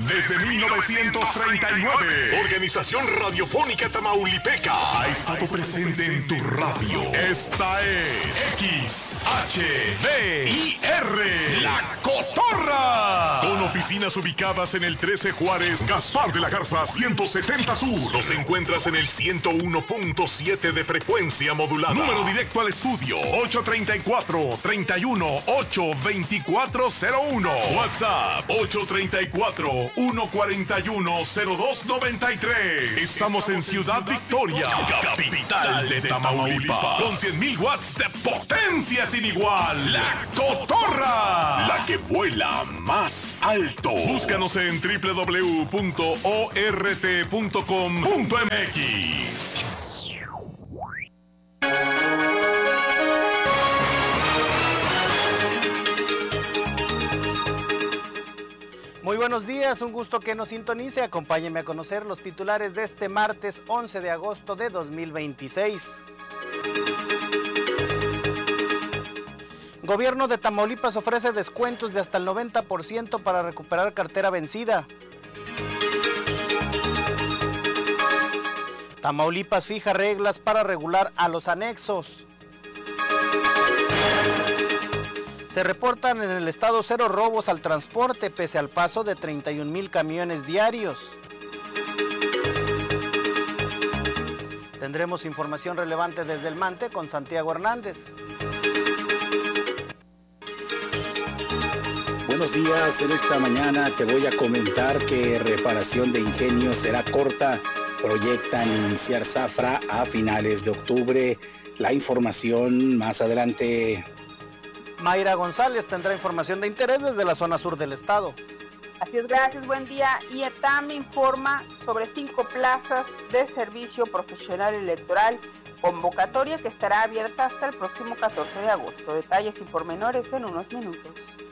desde 1939. Organización Radiofónica Tamaulipeca ha estado presente en tu radio. Esta es XHDIR, La Cotorra. Con oficinas ubicadas en el 13 Juárez, Gaspar de la Garza 170 Sur. Nos encuentras en el 101.7 de frecuencia modulada. Número directo al estudio 834-31-82401. WhatsApp 834-141-0293. Estamos en Ciudad Victoria, capital de Tamaulipas, con 100,000 watts de potencia sin igual. La Cotorra, la que vuela más alto. Búscanos en www.ort.com.mx. Muy buenos días, un gusto que nos sintonice. Acompáñeme a conocer los titulares de este martes 11 de agosto de 2026. Gobierno de Tamaulipas ofrece descuentos de hasta el 90% para recuperar cartera vencida. Tamaulipas fija reglas para regular a los anexos. Se reportan en el estado 0 robos al transporte pese al paso de 31,000 camiones diarios. Tendremos información relevante desde el Mante con Santiago Hernández. Buenos días, en esta mañana te voy a comentar que reparación de ingenio será corta. Proyectan iniciar zafra a finales de octubre. La información más adelante. Mayra González tendrá información de interés desde la zona sur del estado. Así es, gracias, buen día. Y ETAM informa sobre 5 plazas de servicio profesional electoral, convocatoria que estará abierta hasta el próximo 14 de agosto. Detalles y pormenores en unos minutos.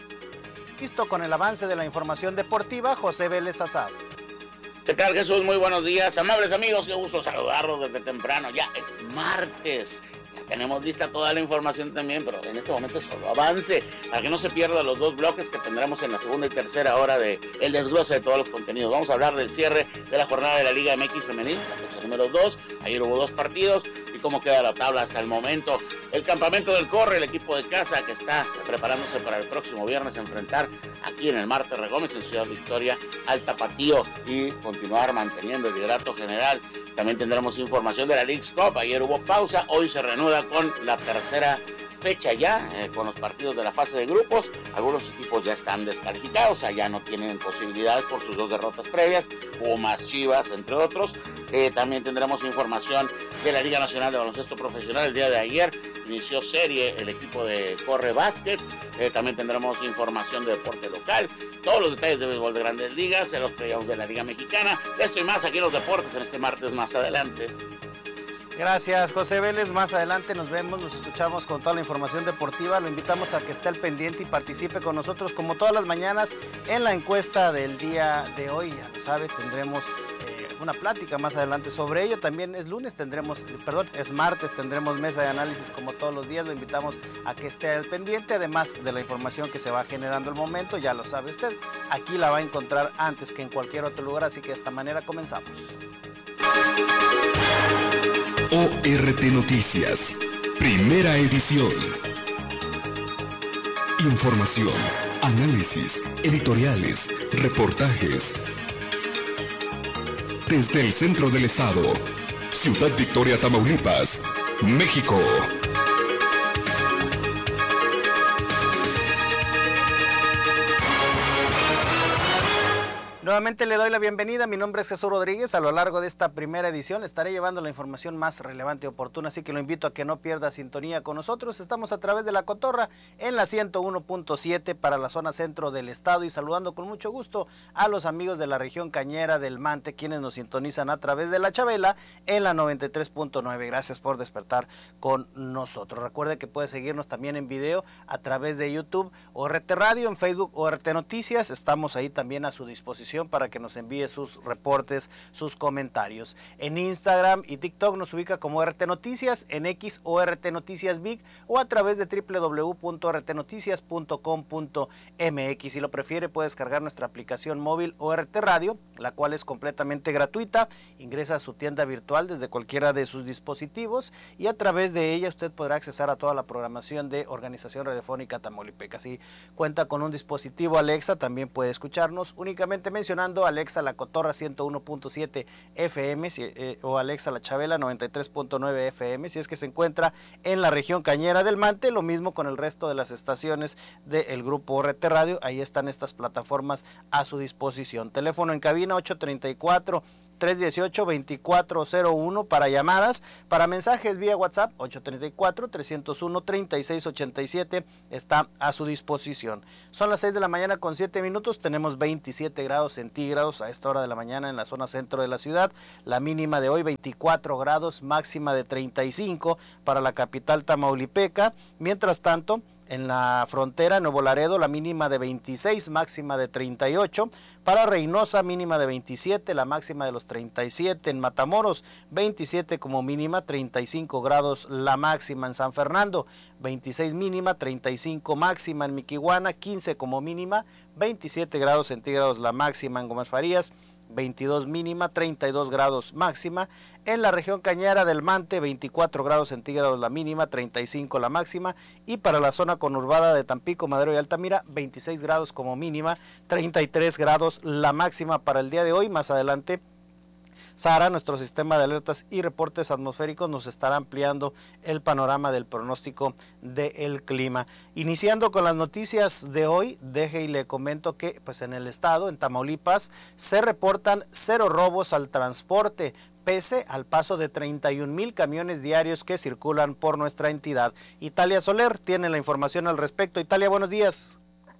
Listo con el avance de la información deportiva, José Vélez Azad. ¿Qué tal, Jesús? Muy buenos días, amables amigos, qué gusto saludarlos desde temprano. Ya es martes, ya tenemos lista toda la información también, pero en este momento solo avance, para que no se pierdan los 2 bloques que tendremos en la segunda y tercera hora de el desglose de todos los contenidos. Vamos a hablar del cierre de la jornada de la Liga MX Femenil, la fecha número 2, ayer hubo 2 partidos, y cómo queda la tabla hasta el momento. El campamento del Corre, el equipo de casa que está preparándose para el próximo viernes enfrentar aquí en el Marte Regómez en Ciudad Victoria al Tapatío y continuar manteniendo el liderato general. También tendremos información de la Leagues Cup. Ayer hubo pausa, hoy se reanuda con la tercera fecha ya, con los partidos de la fase de grupos. Algunos equipos ya están descalificados, o sea, ya no tienen posibilidades por sus 2 derrotas previas, Pumas, Chivas, entre otros. También tendremos información de la Liga Nacional de Baloncesto Profesional. El día de ayer inició serie el equipo de Corre Básquet. También tendremos información de deporte local, todos los detalles de béisbol de Grandes Ligas, en los playoffs de la Liga Mexicana. Esto y más aquí en los deportes en este martes más adelante. Gracias, José Vélez. Más adelante nos vemos, nos escuchamos con toda la información deportiva. Lo invitamos a que esté al pendiente y participe con nosotros como todas las mañanas en la encuesta del día de hoy. Ya lo sabe, tendremos una plática más adelante sobre ello. También es martes, tendremos mesa de análisis como todos los días. Lo invitamos a que esté al pendiente, además de la información que se va generando al momento. Ya lo sabe usted, aquí la va a encontrar antes que en cualquier otro lugar, así que de esta manera comenzamos. ORT Noticias, primera edición. Información, análisis, editoriales, reportajes. Desde el centro del estado, Ciudad Victoria, Tamaulipas, México. Nuevamente le doy la bienvenida, mi nombre es Jesús Rodríguez. A lo largo de esta primera edición estaré llevando la información más relevante y oportuna, así que lo invito a que no pierda sintonía con nosotros. Estamos a través de La Cotorra en la 101.7 para la zona centro del estado y saludando con mucho gusto a los amigos de la región cañera del Mante, quienes nos sintonizan a través de La Chabela en la 93.9. Gracias por despertar con nosotros. Recuerde que puede seguirnos también en video a través de YouTube, ORT Radio, en Facebook, ORT Noticias. Estamos ahí también a su disposición disposición para que nos envíe sus reportes, sus comentarios. En Instagram y TikTok nos ubica como RT Noticias, en X o RT Noticias Big, o a través de www.rtnoticias.com.mx. Si lo prefiere, puede descargar nuestra aplicación móvil ORT Radio, la cual es completamente gratuita. Ingresa a su tienda virtual desde cualquiera de sus dispositivos y a través de ella usted podrá accesar a toda la programación de Organización Radiofónica Tamaulipeca. Si cuenta con un dispositivo Alexa, también puede escucharnos únicamente mencionando Alexa La Cotorra 101.7 FM o Alexa La Chabela 93.9 FM, si es que se encuentra en la región cañera del Mante. Lo mismo con el resto de las estaciones del grupo ORT Radio, ahí están estas plataformas a su disposición. Teléfono en cabina 834-318-2401 para llamadas, para mensajes vía WhatsApp 834-301-3687 está a su disposición. Son las 6 de la mañana con 7 minutos, tenemos 27 grados centígrados a esta hora de la mañana en la zona centro de la ciudad, la mínima de hoy 24 grados, máxima de 35 para la capital tamaulipeca. Mientras tanto, en la frontera, Nuevo Laredo, la mínima de 26, máxima de 38. Para Reynosa, mínima de 27, la máxima de los 37. En Matamoros, 27 como mínima, 35 grados la máxima. En San Fernando, 26 mínima, 35 máxima. En Miquihuana, 15 como mínima, 27 grados centígrados la máxima. En Gómez Farías, 22 mínima, 32 grados máxima. En la región cañera del Mante, 24 grados centígrados la mínima, 35 la máxima. Y para la zona conurbada de Tampico, Madero y Altamira, 26 grados como mínima, 33 grados la máxima para el día de hoy. Más adelante, Sara, nuestro sistema de alertas y reportes atmosféricos, nos estará ampliando el panorama del pronóstico del clima. Iniciando con las noticias de hoy, deje y le comento que pues en el estado, en Tamaulipas, se reportan 0 robos al transporte, pese al paso de 31,000 camiones diarios que circulan por nuestra entidad. Italia Soler tiene la información al respecto. Italia, buenos días.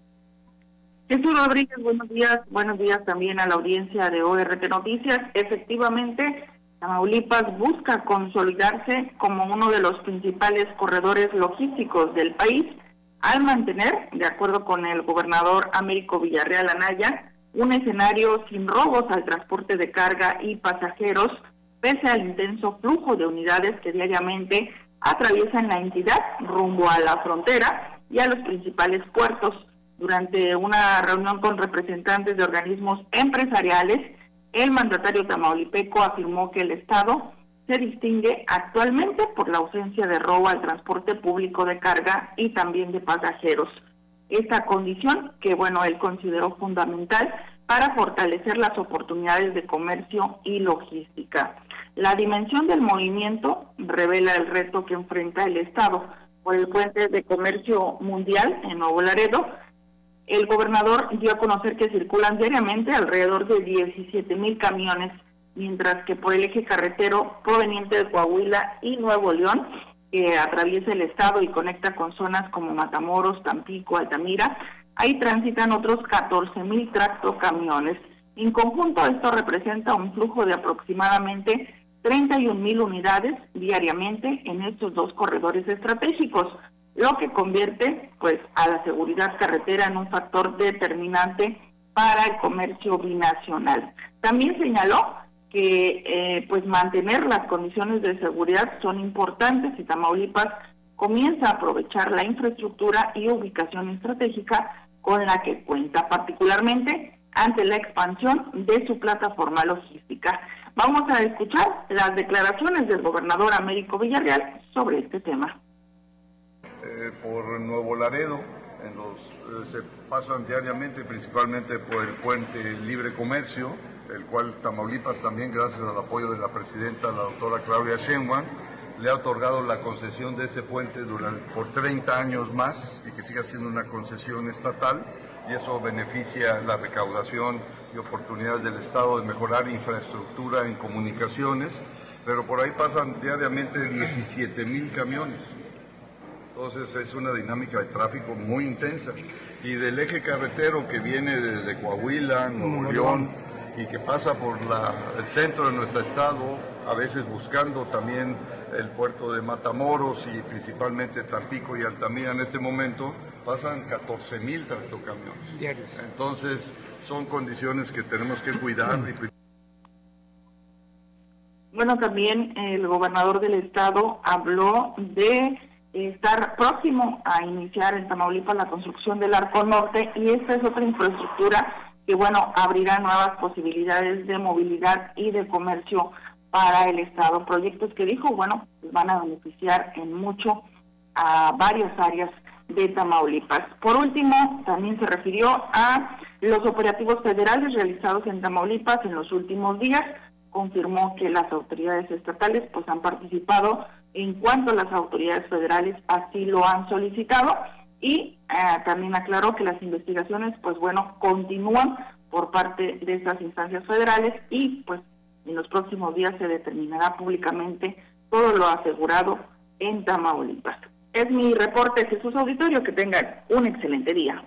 Jesús Rodríguez, buenos días también a la audiencia de ORT Noticias. Efectivamente, Tamaulipas busca consolidarse como uno de los principales corredores logísticos del país, al mantener, de acuerdo con el gobernador Américo Villarreal Anaya, un escenario sin robos al transporte de carga y pasajeros, pese al intenso flujo de unidades que diariamente atraviesan la entidad rumbo a la frontera y a los principales puertos. Durante una reunión con representantes de organismos empresariales, el mandatario tamaulipeco afirmó que el Estado se distingue actualmente por la ausencia de robo al transporte público de carga y también de pasajeros. Esta condición, que él consideró fundamental para fortalecer las oportunidades de comercio y logística. La dimensión del movimiento revela el reto que enfrenta el Estado por el puente de comercio mundial en Nuevo Laredo. El gobernador dio a conocer que circulan diariamente alrededor de 17,000 camiones, mientras que por el eje carretero proveniente de Coahuila y Nuevo León, que atraviesa el estado y conecta con zonas como Matamoros, Tampico, Altamira, ahí transitan otros 14,000 tractocamiones. En conjunto, esto representa un flujo de aproximadamente 31,000 unidades diariamente en estos dos corredores estratégicos, lo que convierte a la seguridad carretera en un factor determinante para el comercio binacional. También señaló que mantener las condiciones de seguridad son importantes y Tamaulipas comienza a aprovechar la infraestructura y ubicación estratégica con la que cuenta, particularmente ante la expansión de su plataforma logística. Vamos a escuchar las declaraciones del gobernador Américo Villarreal sobre este tema. Por Nuevo Laredo, se pasan diariamente, principalmente por el puente Libre Comercio, el cual Tamaulipas también, gracias al apoyo de la presidenta, la doctora Claudia Sheinbaum, le ha otorgado la concesión de ese puente por 30 años más y que siga siendo una concesión estatal, y eso beneficia la recaudación y oportunidades del Estado de mejorar infraestructura en comunicaciones, pero por ahí pasan diariamente 17,000 camiones. Entonces es una dinámica de tráfico muy intensa. Y del eje carretero que viene desde Coahuila, Nuevo León, y que pasa por el centro de nuestro estado, a veces buscando también el puerto de Matamoros y principalmente Tampico y Altamira en este momento, pasan 14,000 tractocamiones diarios. Entonces son condiciones que tenemos que cuidar. Bueno, también el gobernador del estado habló de estar próximo a iniciar en Tamaulipas la construcción del Arco Norte, y esta es otra infraestructura que, bueno, abrirá nuevas posibilidades de movilidad y de comercio para el estado. Proyectos que dijo, bueno, van a beneficiar en mucho a varias áreas de Tamaulipas. Por último, también se refirió a los operativos federales realizados en Tamaulipas en los últimos días. Confirmó que las autoridades estatales pues han participado en cuanto las autoridades federales así lo han solicitado, y también aclaró que las investigaciones pues bueno continúan por parte de estas instancias federales, y pues en los próximos días se determinará públicamente todo lo asegurado en Tamaulipas. Es mi reporte, Jesús Auditorio, que tengan un excelente día.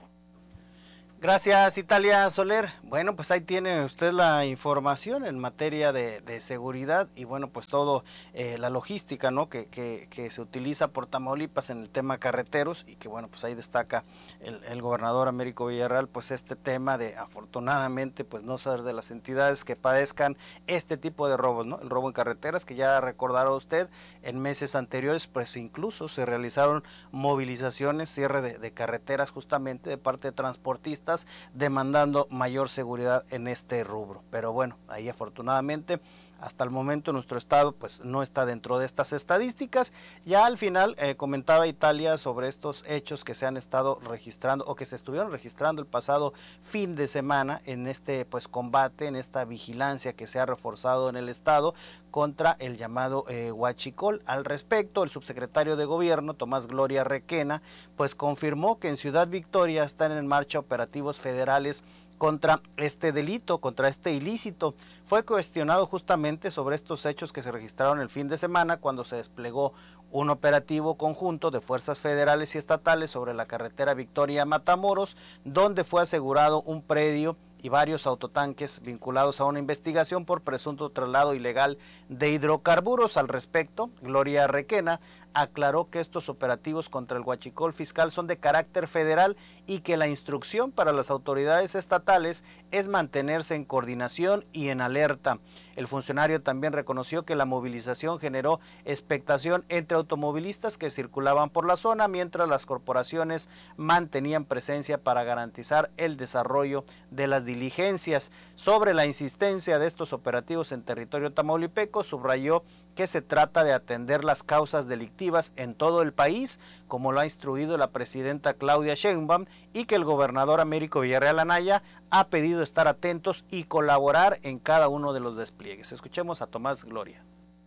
Gracias, Italia Soler. Bueno, pues ahí tiene usted la información en materia de seguridad y bueno, pues todo la logística, ¿no? que se utiliza por Tamaulipas en el tema carreteros, y que bueno, pues ahí destaca el gobernador Américo Villarreal, pues este tema de afortunadamente pues no ser de las entidades que padezcan este tipo de robos, ¿no? El robo en carreteras, que ya recordará usted, en meses anteriores pues incluso se realizaron movilizaciones, cierre de carreteras justamente de parte de transportistas, demandando mayor seguridad en este rubro. Pero bueno, ahí afortunadamente hasta el momento nuestro estado pues no está dentro de estas estadísticas. Ya al final comentaba Italia sobre estos hechos que se han estado registrando o que se estuvieron registrando el pasado fin de semana en este pues combate, en esta vigilancia que se ha reforzado en el estado contra el llamado huachicol. Al respecto, el subsecretario de Gobierno, Tomás Gloria Requena, pues confirmó que en Ciudad Victoria están en marcha operativos federales contra este delito, contra este ilícito. Fue cuestionado justamente sobre estos hechos que se registraron el fin de semana, cuando se desplegó un operativo conjunto de fuerzas federales y estatales sobre la carretera Victoria-Matamoros, donde fue asegurado un predio y varios autotanques vinculados a una investigación por presunto traslado ilegal de hidrocarburos. Al respecto, Gloria Requena aclaró que estos operativos contra el huachicol fiscal son de carácter federal y que la instrucción para las autoridades estatales es mantenerse en coordinación y en alerta. El funcionario también reconoció que la movilización generó expectación entre automovilistas que circulaban por la zona, mientras las corporaciones mantenían presencia para garantizar el desarrollo de las diligencias. Sobre la insistencia de estos operativos en territorio tamaulipeco, subrayó que se trata de atender las causas delictivas en todo el país, como lo ha instruido la presidenta Claudia Sheinbaum, y que el gobernador Américo Villarreal Anaya ha pedido estar atentos y colaborar en cada uno de los despliegues. Escuchemos a Tomás Gloria.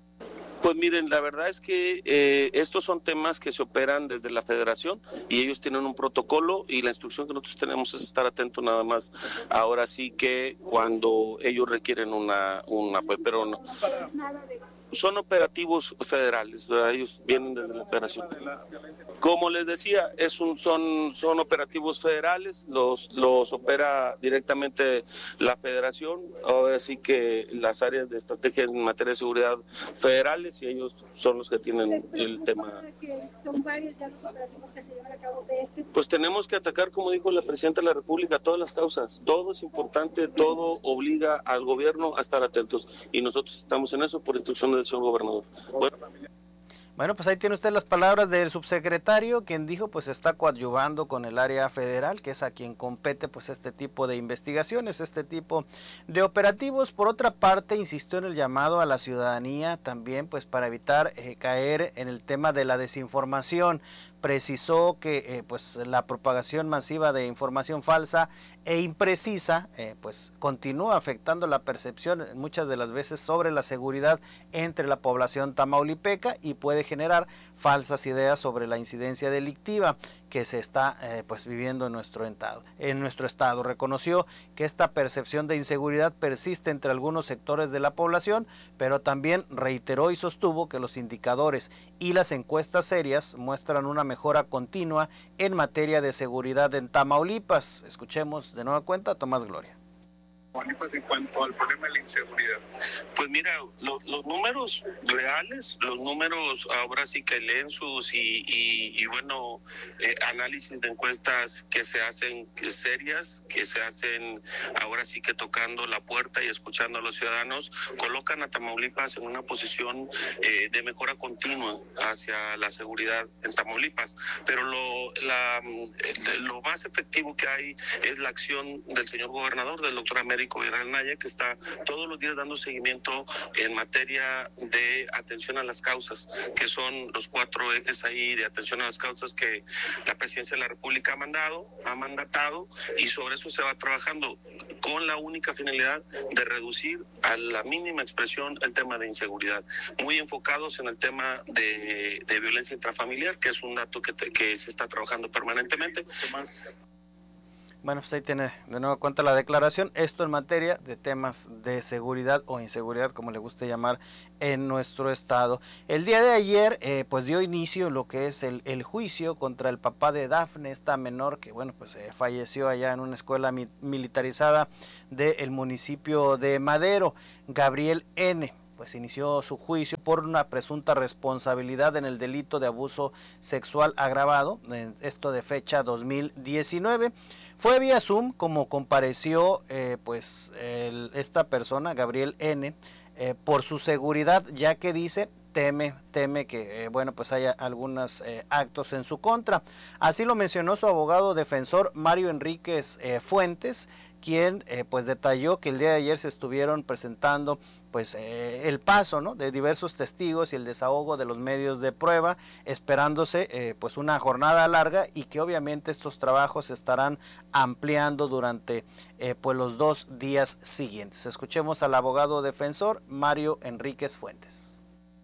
Pues miren, la verdad es que estos son temas que se operan desde la federación y ellos tienen un protocolo, y la instrucción que nosotros tenemos es estar atentos nada más. Ahora sí que cuando ellos requieren una pues, pero no. Son operativos federales, ¿verdad? Ellos vienen desde la federación. Como les decía, son operativos federales, los opera directamente la federación. Ahora sí que las áreas de estrategia en materia de seguridad federales, y ellos son los que tienen el tema. Son varios ya los operativos que se llevan a cabo de este. Pues tenemos que atacar, como dijo la presidenta de la República, todas las causas. Todo es importante, todo obliga al gobierno a estar atentos, y nosotros estamos en eso por instrucción del señor gobernador. Bueno, pues ahí tiene usted las palabras del subsecretario, quien dijo pues está coadyuvando con el área federal, que es a quien compete pues este tipo de investigaciones, este tipo de operativos. Por otra parte, insistió en el llamado a la ciudadanía también pues para evitar caer en el tema de la desinformación. Precisó que pues la propagación masiva de información falsa e imprecisa pues continúa afectando la percepción muchas de las veces sobre la seguridad entre la población tamaulipeca y puede generar falsas ideas sobre la incidencia delictiva que se está pues viviendo en nuestro estado. Reconoció que esta percepción de inseguridad persiste entre algunos sectores de la población, pero también reiteró y sostuvo que los indicadores y las encuestas serias muestran una mejora continua en materia de seguridad en Tamaulipas. Escuchemos de nueva cuenta a Tomás Gloria. En cuanto al problema de la inseguridad. Pues mira, los números reales, los números ahora sí que leen sus y bueno, análisis de encuestas que se hacen serias, que se hacen ahora sí que tocando la puerta y escuchando a los ciudadanos, colocan a Tamaulipas en una posición de mejora continua hacia la seguridad en Tamaulipas. Pero lo más efectivo que hay es la acción del señor gobernador, del doctor Américo Naya, que está todos los días dando seguimiento en materia de atención a las causas, que son los 4 ejes ahí de atención a las causas que la Presidencia de la República ha mandatado, y sobre eso se va trabajando con la única finalidad de reducir a la mínima expresión el tema de inseguridad, muy enfocados en el tema de violencia intrafamiliar, que es un dato que se está trabajando permanentemente. Bueno, pues ahí tiene de nuevo cuenta la declaración, esto en materia de temas de seguridad o inseguridad, como le guste llamar, en nuestro estado. El día de ayer, pues dio inicio lo que es el juicio contra el papá de Dafne, esta menor que, bueno, pues falleció allá en una escuela militarizada del municipio de Madero, Gabriel N. Pues inició su juicio por una presunta responsabilidad en el delito de abuso sexual agravado, esto de fecha 2019. Fue vía Zoom como compareció esta persona, Gabriel N., por su seguridad, ya que dice teme que pues haya algunos actos en su contra. Así lo mencionó su abogado defensor Mario Enríquez Fuentes, quien pues detalló que el día de ayer se estuvieron presentando pues el paso, ¿no?, de diversos testigos y el desahogo de los medios de prueba, esperándose pues una jornada larga, y que obviamente estos trabajos se estarán ampliando durante pues los 2 días siguientes. Escuchemos al abogado defensor Mario Enríquez Fuentes.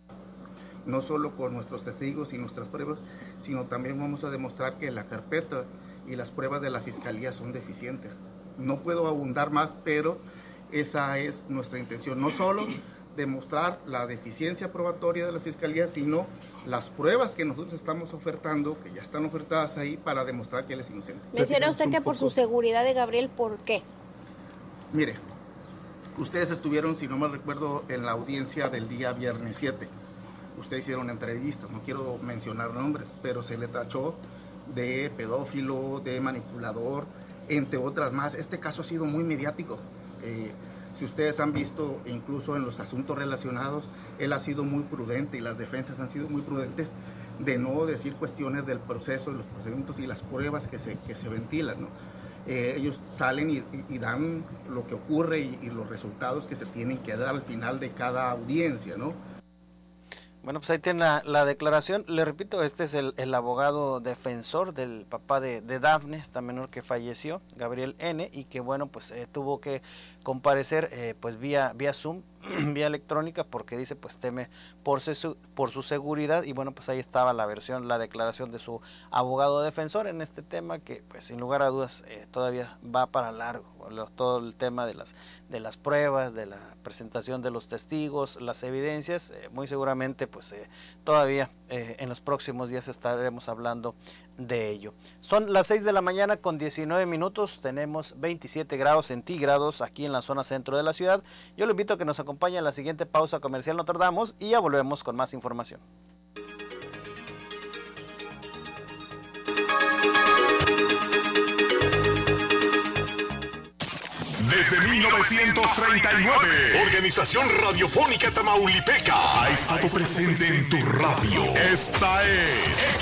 No solo con nuestros testigos y nuestras pruebas, sino también vamos a demostrar que la carpeta y las pruebas de la Fiscalía son deficientes. No puedo abundar más, pero esa es nuestra intención, no solo demostrar la deficiencia probatoria de la Fiscalía, sino las pruebas que nosotros estamos ofertando, que ya están ofertadas ahí, para demostrar que él es inocente. Menciona usted que por su seguridad de Gabriel, ¿por qué? Mire, ustedes estuvieron, si no mal recuerdo, en la audiencia del día viernes 7. Ustedes hicieron una entrevista, no quiero mencionar nombres, pero se le tachó de pedófilo, de manipulador, entre otras más. Este caso ha sido muy mediático. Si ustedes han visto, incluso en los asuntos relacionados, él ha sido muy prudente y las defensas han sido muy prudentes de no decir cuestiones del proceso, de los procedimientos y las pruebas que se ventilan, ¿no? Ellos salen y dan lo que ocurre y los resultados que se tienen que dar al final de cada audiencia, ¿no? Bueno, pues ahí tiene la declaración. Le repito, este es el abogado defensor del papá de Dafne, esta menor que falleció, Gabriel N., y que, bueno, pues tuvo que comparecer pues vía Zoom, vía electrónica, porque dice pues teme por su seguridad. Y bueno, pues ahí estaba la declaración de su abogado defensor en este tema, que pues sin lugar a dudas todavía va para largo. Todo el tema de las pruebas, de la presentación de los testigos, las evidencias, muy seguramente pues todavía en los próximos días estaremos hablando de ello. Son las 6 de la mañana con 19 minutos, tenemos 27 grados centígrados aquí en la zona centro de la ciudad. Yo lo invito a que nos acompañe a la siguiente pausa comercial, no tardamos, y ya volvemos con más información. Desde 1939, Organización Radiofónica Tamaulipeca ha estado presente en tu radio. Esta es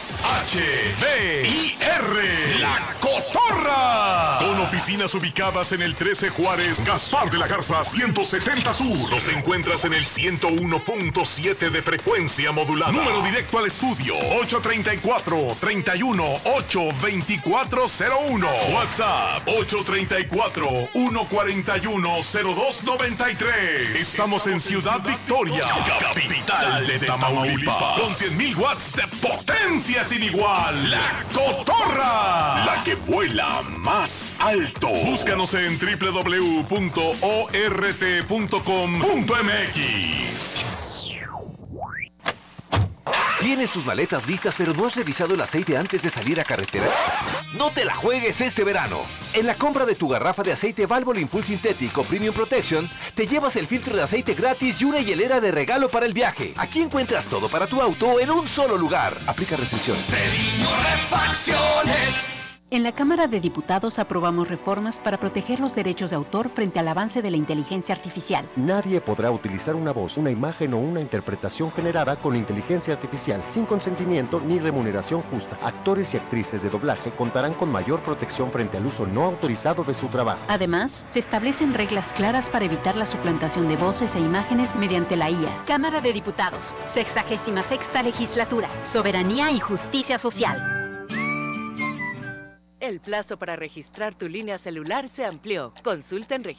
XHDIR, La Cotorra. Con oficinas ubicadas en el 13 Juárez, Gaspar de la Garza 170 Sur. Nos encuentras en el 101.7 de frecuencia modulada. Número directo al estudio 834-31-82401. WhatsApp 834-141-0293. Estamos en Ciudad Victoria, capital de Tamaulipas, con 100,000 watts de potencia sin igual. La Cotorra, la que vuela más alto. Búscanos en www.ort.com.mx. ¿Tienes tus maletas listas pero no has revisado el aceite antes de salir a carretera? ¡No te la juegues este verano! En la compra de tu garrafa de aceite Valvoline Full Sintético Premium Protection, te llevas el filtro de aceite gratis y una hielera de regalo para el viaje. Aquí encuentras todo para tu auto en un solo lugar. Aplica restricciones. Treviño Refacciones. En la Cámara de Diputados aprobamos reformas para proteger los derechos de autor frente al avance de la inteligencia artificial. Nadie podrá utilizar una voz, una imagen o una interpretación generada con inteligencia artificial sin consentimiento ni remuneración justa. Actores y actrices de doblaje contarán con mayor protección frente al uso no autorizado de su trabajo. Además, se establecen reglas claras para evitar la suplantación de voces e imágenes mediante la IA. Cámara de Diputados, 66ª Legislatura, Soberanía y Justicia Social. El plazo para registrar tu línea celular se amplió. Consulta en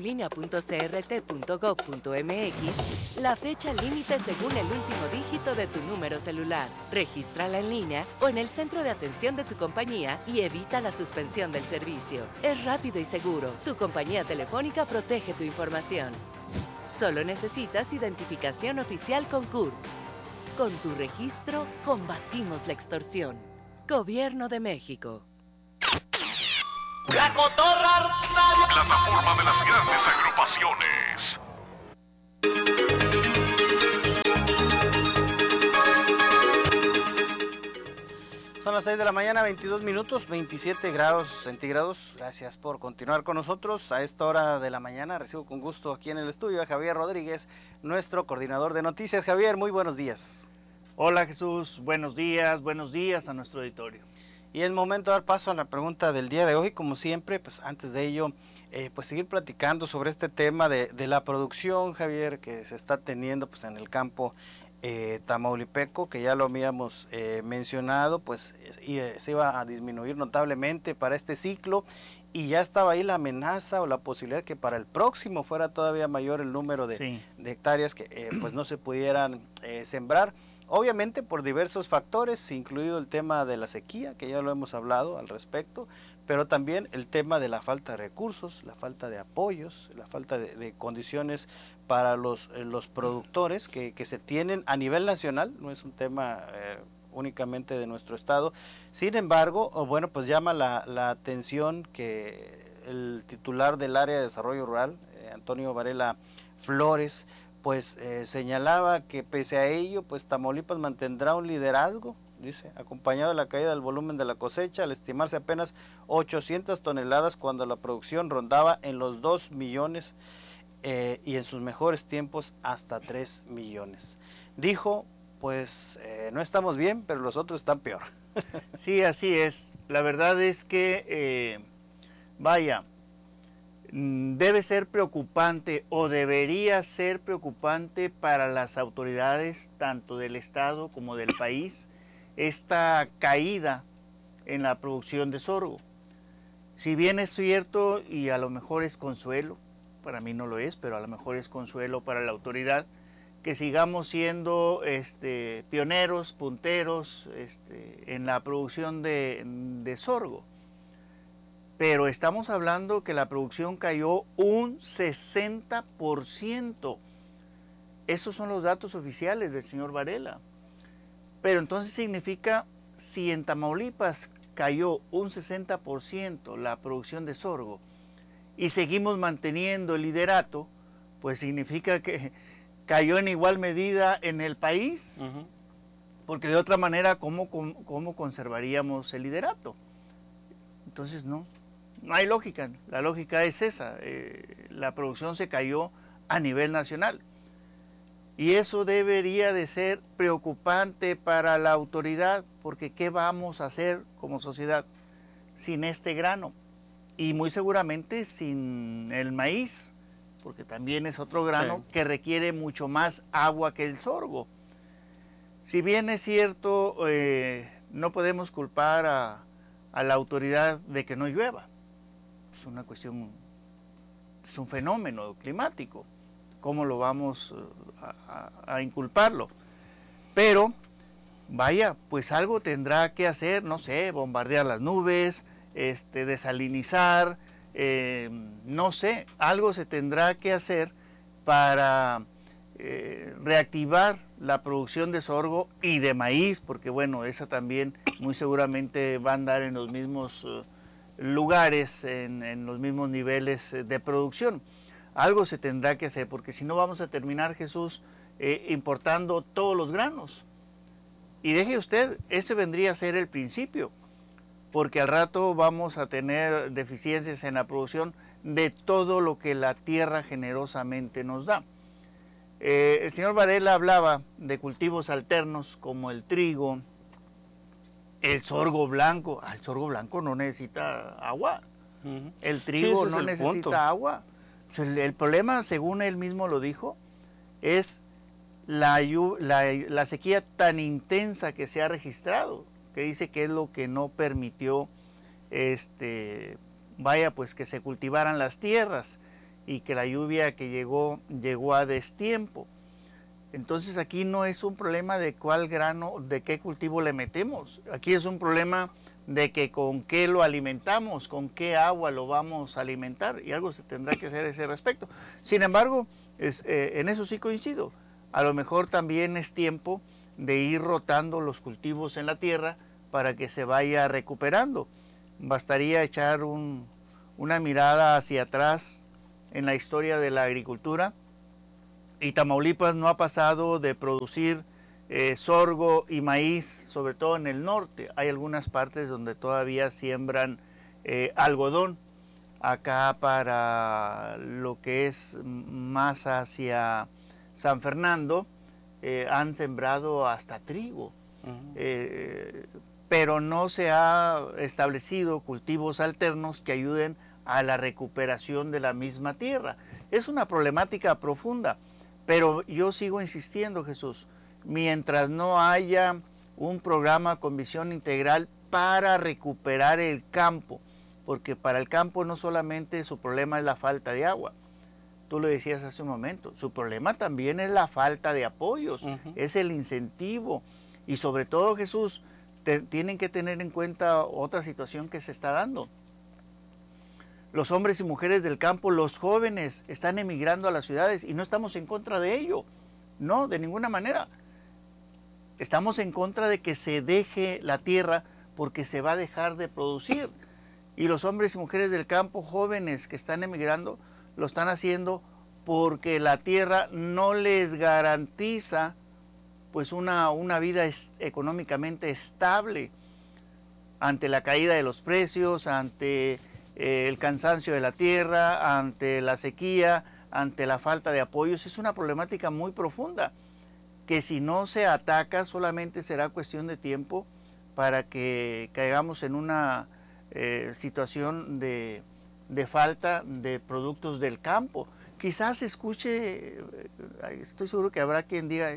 registratulínea.crt.gov.mx la fecha límite según el último dígito de tu número celular. Regístrala en línea o en el centro de atención de tu compañía y evita la suspensión del servicio. Es rápido y seguro. Tu compañía telefónica protege tu información. Solo necesitas identificación oficial con CURP. Con tu registro, combatimos la extorsión. Gobierno de México. La Cotorra Radio, plataforma de las grandes agrupaciones. Son las 6 de la mañana, 22 minutos, 27 grados centígrados. Gracias por continuar con nosotros. A esta hora de la mañana recibo con gusto aquí en el estudio a Javier Rodríguez, nuestro coordinador de noticias. Javier, muy buenos días. Hola Jesús, buenos días a nuestro auditorio. Y es momento de dar paso a la pregunta del día de hoy. Como siempre, pues antes de ello, pues seguir platicando sobre este tema de la producción, Javier, que se está teniendo pues en el campo tamaulipeco, que ya lo habíamos mencionado, pues se iba a disminuir notablemente para este ciclo, y ya estaba ahí la amenaza o la posibilidad que para el próximo fuera todavía mayor el número de hectáreas que pues no se pudieran sembrar. Obviamente por diversos factores, incluido el tema de la sequía, que ya lo hemos hablado al respecto, pero también el tema de la falta de recursos, la falta de apoyos, la falta de condiciones para los productores que se tienen a nivel nacional. No es un tema únicamente de nuestro estado. Sin embargo, bueno, pues llama la atención que el titular del área de desarrollo rural, Antonio Varela Flores, pues señalaba que pese a ello, pues Tamaulipas mantendrá un liderazgo, dice, acompañado de la caída del volumen de la cosecha, al estimarse apenas 800 toneladas cuando la producción rondaba en los 2 millones y en sus mejores tiempos hasta 3 millones. Dijo, pues no estamos bien, pero los otros están peor. Sí, así es. La verdad es que, debe ser preocupante o debería ser preocupante para las autoridades tanto del estado como del país esta caída en la producción de sorgo. Si bien es cierto y a lo mejor es consuelo, para mí no lo es, pero a lo mejor es consuelo para la autoridad, que sigamos siendo pioneros, punteros en la producción de sorgo. Pero estamos hablando que la producción cayó un 60%. Esos son los datos oficiales del señor Varela. Pero entonces significa, si en Tamaulipas cayó un 60% la producción de sorgo y seguimos manteniendo el liderato, pues significa que cayó en igual medida en el país. Porque de otra manera, ¿cómo conservaríamos el liderato? Entonces no hay lógica. La lógica es esa. La producción se cayó a nivel nacional. Y eso debería de ser preocupante para la autoridad, porque ¿qué vamos a hacer como sociedad sin este grano? Y muy seguramente sin el maíz, porque también es otro grano que requiere mucho más agua que el sorgo. Si bien es cierto, no podemos culpar a la autoridad de que no llueva. Es una cuestión, es un fenómeno climático. ¿Cómo lo vamos a inculparlo? Pero, pues algo tendrá que hacer, no sé, bombardear las nubes, desalinizar, no sé, algo se tendrá que hacer para reactivar la producción de sorgo y de maíz, porque bueno, esa también muy seguramente va a andar en los mismos lugares, en los mismos niveles de producción. Algo se tendrá que hacer, porque si no vamos a terminar, Jesús, importando todos los granos. Y deje usted, ese vendría a ser el principio, porque al rato vamos a tener deficiencias en la producción de todo lo que la tierra generosamente nos da. El señor Varela hablaba de cultivos alternos como el trigo, el sorgo blanco. El sorgo blanco no necesita agua. El trigo no necesita agua. O sea, el problema, según él mismo lo dijo, es la sequía tan intensa que se ha registrado, que dice que es lo que no permitió pues que se cultivaran las tierras y que la lluvia que llegó a destiempo. Entonces aquí no es un problema de cuál grano, de qué cultivo le metemos. Aquí es un problema de que con qué lo alimentamos, con qué agua lo vamos a alimentar, y algo se tendrá que hacer a ese respecto. Sin embargo, en eso sí coincido. A lo mejor también es tiempo de ir rotando los cultivos en la tierra para que se vaya recuperando. Bastaría echar una mirada hacia atrás en la historia de la agricultura, y Tamaulipas no ha pasado de producir sorgo y maíz, sobre todo en el norte. Hay algunas partes donde todavía siembran algodón. Acá para lo que es más hacia San Fernando han sembrado hasta trigo. Pero no se ha establecido cultivos alternos que ayuden a la recuperación de la misma tierra. Es una problemática profunda, pero yo sigo insistiendo, Jesús, mientras no haya un programa con visión integral para recuperar el campo, porque para el campo no solamente su problema es la falta de agua, tú lo decías hace un momento, su problema también es la falta de apoyos, es el incentivo, y sobre todo, Jesús, tienen que tener en cuenta otra situación que se está dando. Los hombres y mujeres del campo, los jóvenes, están emigrando a las ciudades y no estamos en contra de ello. No, de ninguna manera. Estamos en contra de que se deje la tierra porque se va a dejar de producir. Y los hombres y mujeres del campo, jóvenes que están emigrando, lo están haciendo porque la tierra no les garantiza pues una vida económicamente estable ante la caída de los precios, ante el cansancio de la tierra, ante la sequía, ante la falta de apoyos. Es una problemática muy profunda que si no se ataca solamente será cuestión de tiempo para que caigamos en una situación de falta de productos del campo. Quizás escuche, estoy seguro que habrá quien diga,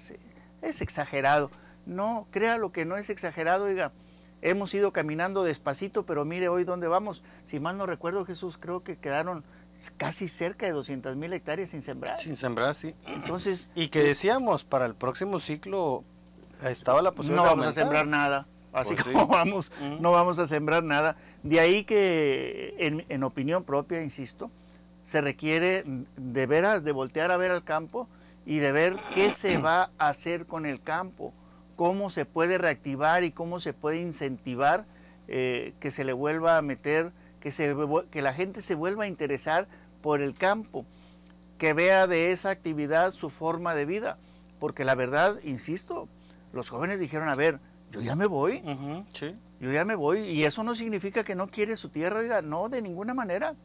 es exagerado. No, créalo que no es exagerado, oiga. Hemos ido caminando despacito, pero mire hoy dónde vamos. Si mal no recuerdo, Jesús, creo que quedaron casi cerca de 200,000 hectáreas sin sembrar. Sin sembrar, sí. Entonces, y que decíamos, para el próximo ciclo estaba la posibilidad no vamos a sembrar nada. Así pues como vamos, no vamos a sembrar nada. De ahí que, en opinión propia, insisto, se requiere de veras de voltear a ver al campo y de ver qué se va a hacer con el campo, cómo se puede reactivar y cómo se puede incentivar que se le vuelva a meter, que la gente se vuelva a interesar por el campo, que vea de esa actividad su forma de vida. Porque la verdad, insisto, los jóvenes dijeron, a ver, yo ya me voy, yo ya me voy, y eso no significa que no quiere su tierra, oiga, no, de ninguna manera.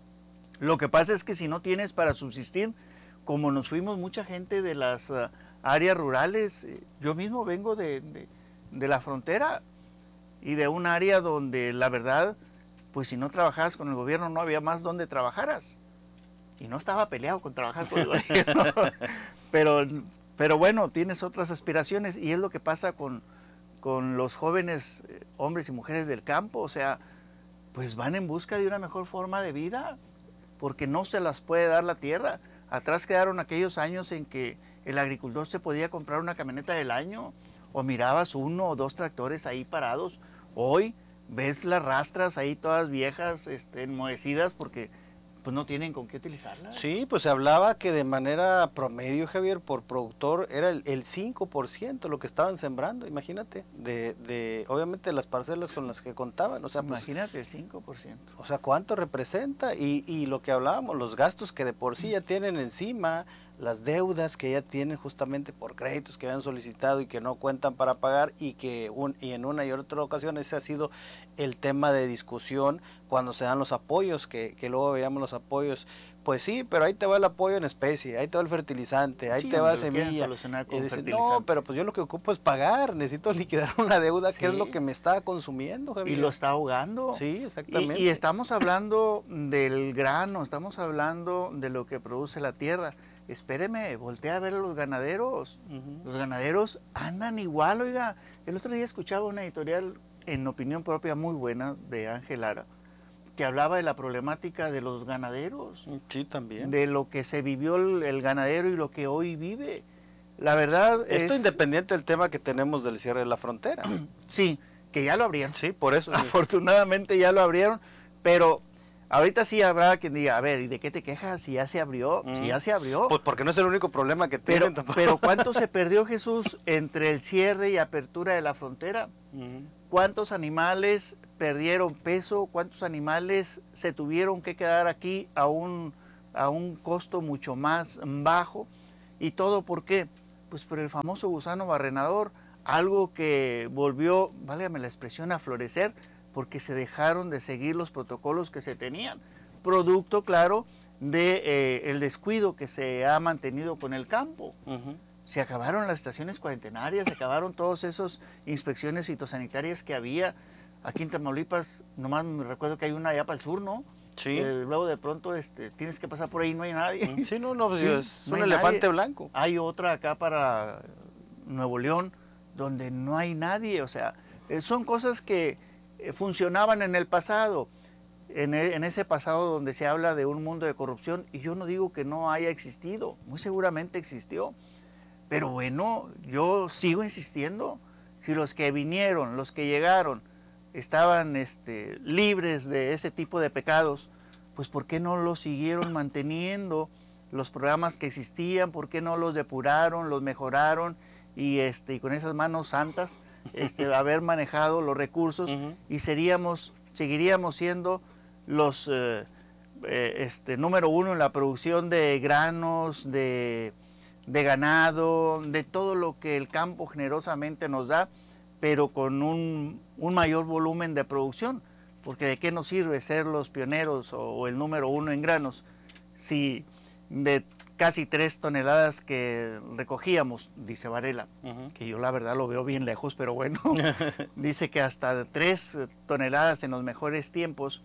Lo que pasa es que si no tienes para subsistir, como nos fuimos mucha gente de las áreas rurales, yo mismo vengo de la frontera y de un área donde la verdad, pues si no trabajabas con el gobierno no había más donde trabajaras. Y no estaba peleado con trabajar con el gobierno, pero bueno, tienes otras aspiraciones y es lo que pasa con los jóvenes hombres y mujeres del campo, o sea, pues van en busca de una mejor forma de vida, porque no se las puede dar la tierra. Atrás quedaron aquellos años en que el agricultor se podía comprar una camioneta del año o mirabas 1 o 2 tractores ahí parados. Hoy ves las rastras ahí todas viejas, enmohecidas, porque pues no tienen con qué utilizarla. Sí, pues se hablaba que de manera promedio, Javier, por productor era el 5% lo que estaban sembrando, imagínate, obviamente las parcelas con las que contaban, o sea, pues, imagínate el 5%. O sea, ¿cuánto representa? Y lo que hablábamos, los gastos que de por sí ya tienen encima, las deudas que ya tienen justamente por créditos que habían solicitado y que no cuentan para pagar, y en una y otra ocasión ese ha sido el tema de discusión cuando se dan los apoyos, que luego veíamos los apoyos. Pues sí, pero ahí te va el apoyo en especie, ahí te va el fertilizante, ahí te va semilla. Y dices, no, pero pues yo lo que ocupo es pagar, necesito liquidar una deuda, que es lo que me está consumiendo, Javier. Y lo está ahogando. Sí, exactamente. Y estamos hablando del grano, estamos hablando de lo que produce la tierra. Espéreme, voltea a ver a los ganaderos. Los ganaderos andan igual, oiga. El otro día escuchaba una editorial en opinión propia muy buena de Ángel Lara, que hablaba de la problemática de los ganaderos. Sí, también. De lo que se vivió el ganadero y lo que hoy vive. La verdad Esto independiente del tema que tenemos del cierre de la frontera. Sí, que ya lo abrieron. Sí, por eso. Afortunadamente ya lo abrieron, pero ahorita sí habrá quien diga, a ver, ¿y de qué te quejas si ya se abrió? Si ya se abrió. Pues porque no es el único problema que tienen tampoco. Pero ¿cuánto se perdió, Jesús, entre el cierre y apertura de la frontera? ¿Cuántos animales perdieron peso? ¿Cuántos animales se tuvieron que quedar aquí a un costo mucho más bajo? ¿Y todo por qué? Pues por el famoso gusano barrenador, algo que volvió, válgame la expresión, a florecer, porque se dejaron de seguir los protocolos que se tenían. Producto, claro, de el descuido que se ha mantenido con el campo. Se acabaron las estaciones cuarentenarias, se acabaron todas esas inspecciones fitosanitarias que había. Aquí en Tamaulipas, nomás me recuerdo que hay una allá para el sur, ¿no? Sí. Luego de pronto tienes que pasar por ahí y no hay nadie. Sí, no, pues sí, es un elefante blanco. Hay otra acá para Nuevo León, donde no hay nadie. O sea, son cosas que funcionaban en el pasado. En ese pasado donde se habla de un mundo de corrupción, y yo no digo que no haya existido, muy seguramente existió. Pero bueno, yo sigo insistiendo, si los que vinieron, los que llegaron, estaban libres de ese tipo de pecados, pues ¿por qué no los siguieron manteniendo? Los programas que existían, ¿por qué no los depuraron, los mejoraron? Y con esas manos santas, haber manejado los recursos, y seguiríamos siendo los número uno en la producción de granos, de ganado, de todo lo que el campo generosamente nos da, pero con un mayor volumen de producción, porque ¿de qué nos sirve ser los pioneros o el número uno en granos si de casi 3 toneladas que recogíamos, dice Varela, que yo la verdad lo veo bien lejos, pero bueno, dice que hasta 3 toneladas en los mejores tiempos,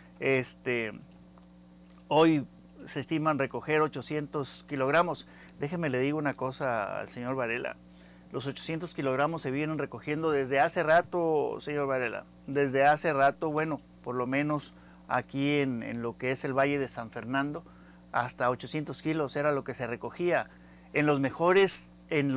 hoy se estiman recoger 800 kilogramos. Déjeme le digo una cosa al señor Varela. Los 800 kilogramos se vienen recogiendo desde hace rato, señor Varela. Desde hace rato, bueno, por lo menos aquí en lo que es el Valle de San Fernando, hasta 800 kilos era lo que se recogía. En los mejores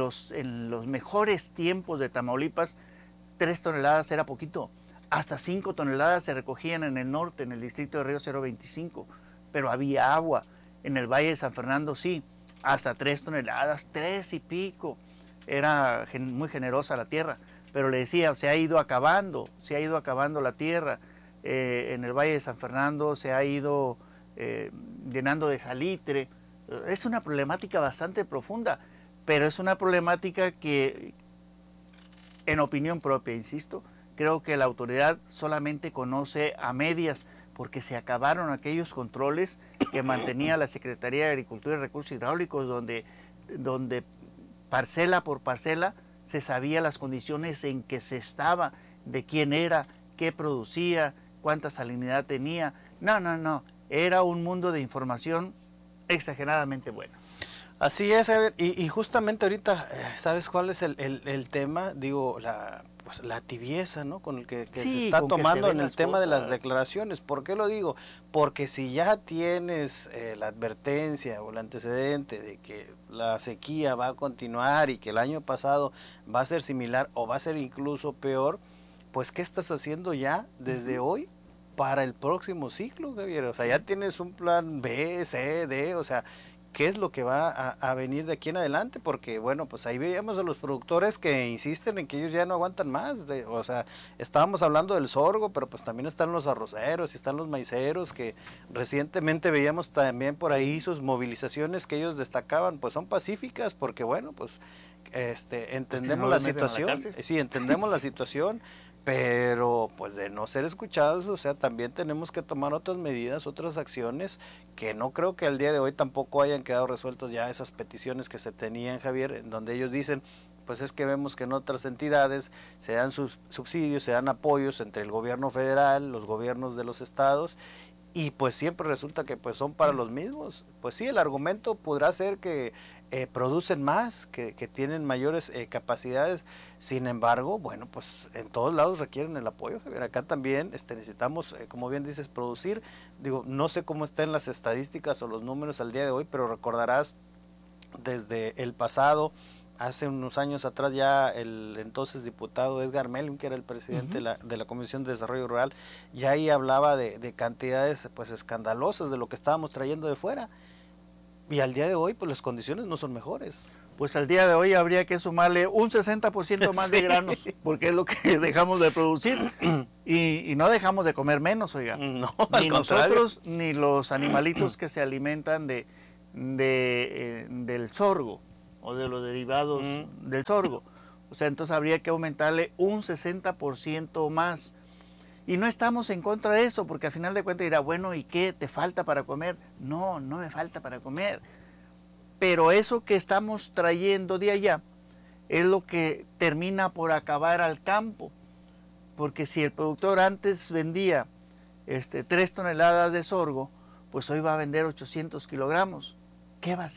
tiempos de Tamaulipas, 3 toneladas era poquito. Hasta 5 toneladas se recogían en el norte, en el distrito de Río 025, pero había agua. En el Valle de San Fernando sí, hasta 3 toneladas, 3 y pico. Era muy generosa la tierra, pero le decía, se ha ido acabando la tierra. En el Valle de San Fernando se ha ido llenando de salitre. Es una problemática bastante profunda, pero es una problemática que, en opinión propia, insisto, creo que la autoridad solamente conoce a medias, porque se acabaron aquellos controles que mantenía la Secretaría de Agricultura y Recursos Hidráulicos, donde parcela por parcela se sabía las condiciones en que se estaba, de quién era, qué producía, cuánta salinidad tenía. No, era un mundo de información exageradamente bueno. Así es, y justamente ahorita, ¿sabes cuál es el tema? Digo, la tibieza, ¿no? Con el que se está tomando en el tema de las declaraciones. ¿Por qué lo digo? Porque si ya tienes la advertencia o el antecedente de que la sequía va a continuar y que el año pasado va a ser similar o va a ser incluso peor, pues ¿qué estás haciendo ya desde hoy para el próximo ciclo, Javier. O sea, ya tienes un plan B, C, D, o sea, ¿qué es lo que va a venir de aquí en adelante? Porque, bueno, pues ahí veíamos a los productores que insisten en que ellos ya no aguantan más. O sea, estábamos hablando del sorgo, pero pues también están los arroceros y están los maiceros, que recientemente veíamos también por ahí sus movilizaciones que ellos destacaban, pues son pacíficas, porque, bueno, pues entendemos la situación. Sí, entendemos la situación, pero pues de no ser escuchados, o sea, también tenemos que tomar otras medidas, otras acciones, que no creo que al día de hoy tampoco hayan quedado resueltas ya esas peticiones que se tenían, Javier, en donde ellos dicen, pues es que vemos que en otras entidades se dan subsidios, se dan apoyos entre el gobierno federal, los gobiernos de los estados, y pues siempre resulta que pues son para los mismos. Pues sí, el argumento podrá ser que producen más, que tienen mayores capacidades. Sin embargo, bueno, pues en todos lados requieren el apoyo, Javier. Acá también necesitamos, como bien dices, producir. Digo, no sé cómo están las estadísticas o los números al día de hoy, pero recordarás desde el pasado, hace unos años atrás, ya el entonces diputado Edgar Melvin, que era el presidente de la Comisión de Desarrollo Rural, ya ahí hablaba de cantidades pues escandalosas de lo que estábamos trayendo de fuera. Y al día de hoy pues las condiciones no son mejores. Pues al día de hoy habría que sumarle un 60% más de granos, porque es lo que dejamos de producir. Y no dejamos de comer menos, oiga. No, ni nosotros ni los animalitos que se alimentan del sorgo o de los derivados del sorgo. O sea, entonces habría que aumentarle un 60% más. Y no estamos en contra de eso, porque al final de cuentas dirá, bueno, ¿y qué te falta para comer? No, no me falta para comer. Pero eso que estamos trayendo de allá es lo que termina por acabar al campo. Porque si el productor antes vendía 3 toneladas de sorgo, pues hoy va a vender 800 kilogramos. ¿Qué va a hacer?